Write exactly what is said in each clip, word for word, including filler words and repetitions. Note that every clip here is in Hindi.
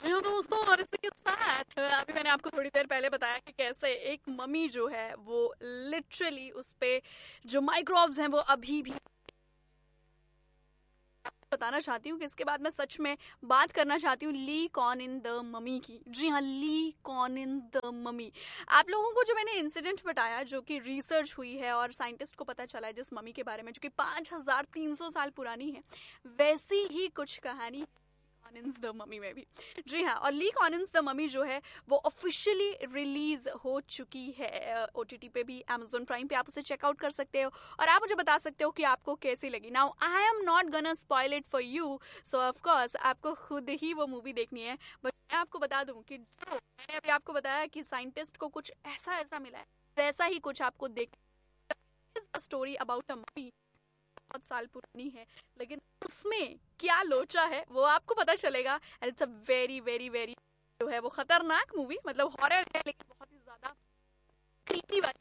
जी हाँ दोस्तों, और इसी के साथ अभी मैंने आपको थोड़ी देर पहले बताया कि कैसे एक मम्मी जो है वो लिटरली उस पे जो माइक्रोब्स हैं वो अभी भी बताना चाहती हूँ कि इसके बाद मैं सच में बात करना चाहती हूँ ली कॉन इन द ममी की। जी हाँ, ली कॉन इन द ममी। आप लोगों को जो मैंने इंसिडेंट बताया जो कि रिसर्च हुई है और साइंटिस्ट को पता चला है जिस ममी के बारे में जो कि पाँच हजार तीन सौ साल पुरानी है, वैसी ही कुछ कहानी कॉनिन्स द ममी में भी। जी हाँ, और ली कॉनिन्स द ममी जो है वो ऑफिशियली रिलीज हो चुकी है ओटीटी पे भी, अमेजोन प्राइम पे आप उसे चेकआउट कर सकते हो और आप मुझे बता सकते हो कि आपको कैसी लगी। Now I am not gonna spoil it for you, so of course आपको खुद ही वो मूवी देखनी है। बट मैं आपको बता दूं कि जो मैंने अभी आपको बताया कि साइंटिस्ट को कुछ ऐसा ऐसा मिला है, वैसा ही कुछ आपको देख स्टोरी अबाउट अ ममी, बहुत साल पुरानी है लेकिन उसमें क्या लोचा है वो आपको पता चलेगा। And it's a very very very जो है वो खतरनाक मूवी, मतलब हॉरर है लेकिन बहुत ही ज्यादा क्रीपी वाली,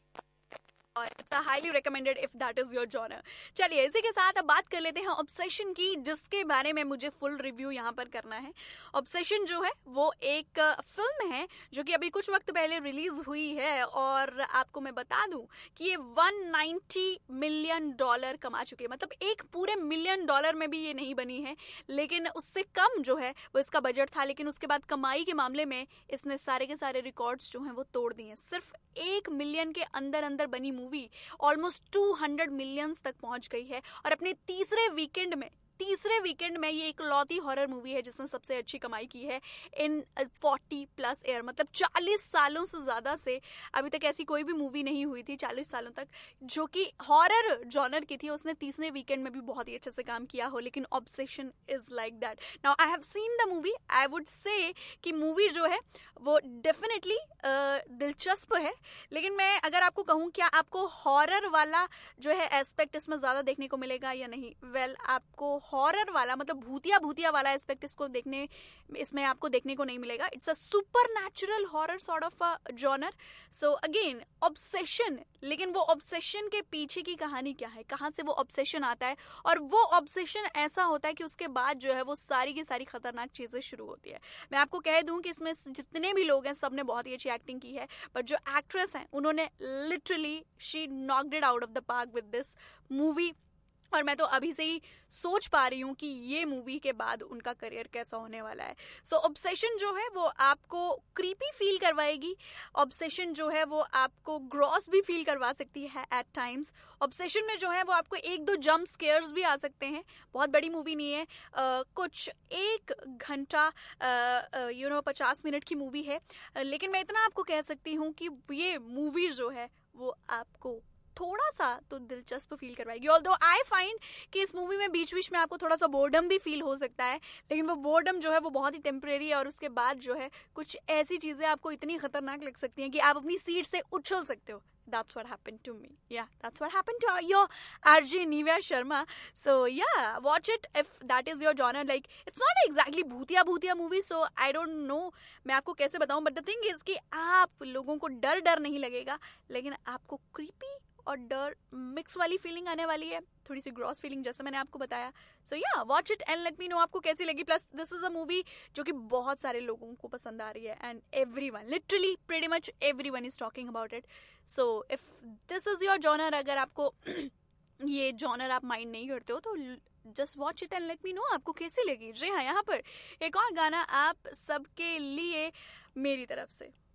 और it's highly recommended if that is your genre. चलिए इसी के साथ अब बात कर लेते हैं ऑब्सेशन की, जिसके बारे में मुझे फुल रिव्यू यहाँ पर करना है। ऑब्सेशन जो है वो एक फिल्म है जो कि अभी कुछ वक्त पहले रिलीज हुई है और आपको मैं बता दूं कि ये एक सौ नब्बे मिलियन डॉलर कमा चुकी है। मतलब एक पूरे मिलियन डॉलर में भी ये नहीं बनी है, लेकिन उससे कम जो है वो इसका बजट था, लेकिन उसके बाद कमाई के मामले में इसने सारे के सारे रिकॉर्ड्स जो हैं वो तोड़ दिए। सिर्फ एक मिलियन के अंदर अंदर बनी movie almost two hundred millions तक पहुंच गई है और अपने तीसरे वीकेंड में तीसरे वीकेंड में ये इकलौती हॉरर मूवी है जिसने सबसे अच्छी कमाई की है इन फोर्टी प्लस ईयर। मतलब चालीस सालों से ज्यादा से अभी तक ऐसी कोई भी मूवी नहीं हुई थी चालीस सालों तक जो कि हॉरर जॉनर की थी। उसने तीसरे वीकेंड में भी बहुत ही अच्छे से काम किया हो, लेकिन obsession is like that. Now I have seen the movie, I would say कि मूवी जो है वो डेफिनेटली दिलचस्प है, लेकिन मैं अगर आपको कहूँ क्या आपको हॉरर वाला जो है एस्पेक्ट इसमें ज्यादा देखने को मिलेगा या नहीं, वेल well, आपको हॉरर वाला मतलब भूतिया भूतिया वाला एस्पेक्ट इसको देखने इसमें आपको देखने को नहीं मिलेगा। It's a super natural horror sort of a genre. So again obsession, लेकिन वो ऑब्सेशन के पीछे की कहानी क्या है, कहाँ से वो ऑब्सेशन आता है, और वो ऑब्सेशन ऐसा होता है कि उसके बाद जो है वो सारी की सारी खतरनाक चीजें शुरू होती है। मैं आपको कह दूं कि इसमें जितने भी लोग हैं सबने बहुत ही अच्छी एक्टिंग की है, बट जो एक्ट्रेस हैं उन्होंने literally she knocked it out of the park with this movie. और मैं तो अभी से ही सोच पा रही हूँ कि ये मूवी के बाद उनका करियर कैसा होने वाला है। सो so, ऑब्सेशन जो है वो आपको क्रीपी फील करवाएगी, ऑब्सेशन जो है वो आपको ग्रॉस भी फील करवा सकती है एट टाइम्स। ऑब्सेशन में जो है वो आपको एक दो जंप स्केयर्स भी आ सकते हैं। बहुत बड़ी मूवी नहीं है, uh, कुछ एक घंटा यू नो पचास मिनट की मूवी है, uh, लेकिन मैं इतना आपको कह सकती हूँ कि ये मूवी जो है वो आपको थोड़ा सा तो दिलचस्प फील करवाएगी। ऑल्दो आई फाइंड कि इस मूवी में बीच बीच में आपको थोड़ा सा बोर्डम भी फील हो सकता है, लेकिन वो बोर्डम जो है वो बहुत ही टेम्परेरी है और उसके बाद जो है कुछ ऐसी चीजें आपको इतनी खतरनाक लग सकती हैं कि आप अपनी सीट से उछल सकते हो। That's what happened to me. Yeah, that's what happened to your R J Nivya Sharma. So yeah, watch it if that is your genre. Like it's not exactly भूतिया भूतिया movie, so I don't know मैं आपको कैसे बताऊं, but the thing is कि आप लोगों को डर डर नहीं लगेगा, लेकिन आपको creepy और डर मिक्स वाली फीलिंग आने वाली है, थोड़ी सी ग्रॉस फीलिंग जैसे मैंने आपको बताया। सो या watch it and let me know आपको कैसी लगी। Plus this is a movie जो कि बहुत सारे लोगों को पसंद आ रही है and everyone, literally pretty much everyone is talking about it. So if this is your genre, अगर आपको ये जॉनर आप माइंड नहीं करते हो तो just watch it and let me know आपको कैसी लगी। जी हाँ, यहाँ पर एक और गाना आप सबके लिए मेरी तरफ से।